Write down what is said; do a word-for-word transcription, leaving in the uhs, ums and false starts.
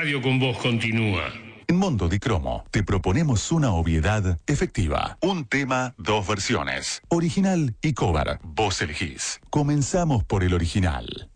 radio con vos continúa. En Mondo di Cromo te proponemos una obviedad efectiva. Un tema, dos versiones. Original y cover. Vos elegís. Comenzamos por el original.